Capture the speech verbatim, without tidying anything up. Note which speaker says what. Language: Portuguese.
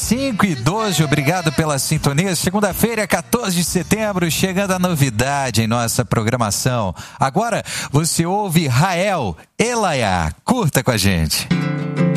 Speaker 1: cinco e doze, obrigado pela sintonia. Segunda-feira, quatorze de setembro, chegando a novidade em nossa programação. Agora você ouve Rael Elaiá. Curta com a gente.